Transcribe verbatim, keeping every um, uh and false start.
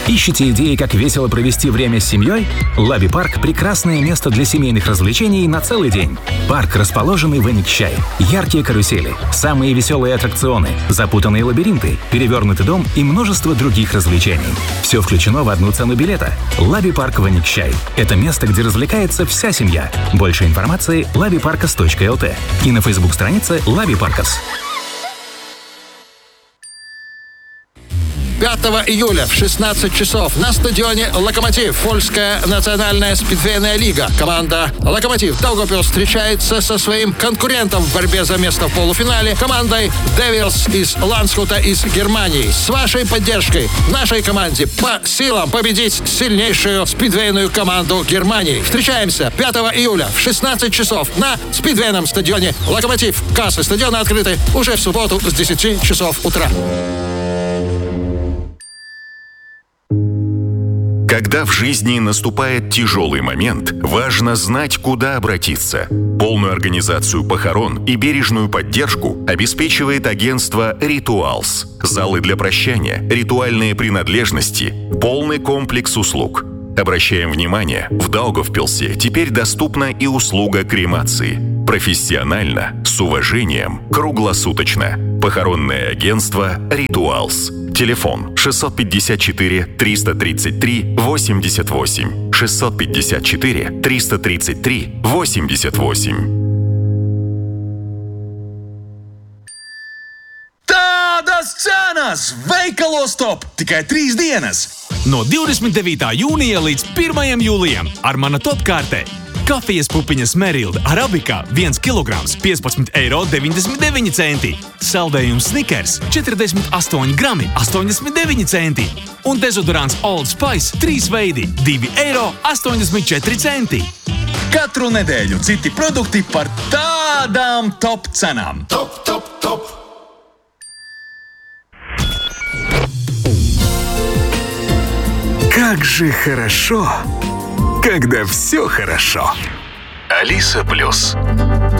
Ищете идеи, как весело провести время с семьей? Лаби Парк – прекрасное место для семейных развлечений на целый день. Парк, расположенный в Эникчай. Яркие карусели, самые веселые аттракционы, запутанные лабиринты, перевернутый дом и множество других развлечений. Все включено в одну цену билета. Лаби Парк в Эникчай. Это место, где развлекается вся семья. Больше информации – лаби паркас точка эл ти и на фейсбук-странице Лаби Паркас. пятого июля в шестнадцать часов на стадионе «Локомотив» Польская национальная спидвейная лига. Команда «Локомотив» Daugavpils встречается со своим конкурентом в борьбе за место в полуфинале, командой «Devils» из Ланскута из Германии. С вашей поддержкой нашей команде по силам победить сильнейшую спидвейную команду Германии. Встречаемся пятого июля в шестнадцать часов на спидвейном стадионе «Локомотив». Кассы стадиона открыты уже в субботу с десяти часов утра. Когда в жизни наступает тяжелый момент, важно знать, куда обратиться. Полную организацию похорон и бережную поддержку обеспечивает агентство «Rituals». Залы для прощания, ритуальные принадлежности, полный комплекс услуг. Обращаем внимание, в Даугавпилсе теперь доступна и услуга кремации. Профессионально, с уважением, круглосуточно. Похоронное агентство «Rituals». Телефон шестьсот пятьдесят четыре триста тридцать три восемьдесят восемь. шестьсот пятьдесят четыре триста тридцать три восемьдесят восемь. Tādas cenas! Veikalos top! Tikai trīs dienas! No divdesmit devītā jūnija līdz pirmajam jūlijam ar mana top kārtē. Kafijas pupiņas Merilda Arabika viens kilograms piecpadsmit eiro deviņdesmit deviņi centi. Saldējums Snickers četrdesmit astoņi grami astoņdesmit deviņi centi. Un dezodorants Old Spice trīs veidi divi eiro astoņdesmit četri centi. Katru nedēļu citi produkti par tādām top cenām. Top, top, top! Как же хорошо, когда все хорошо. Алиса Плюс.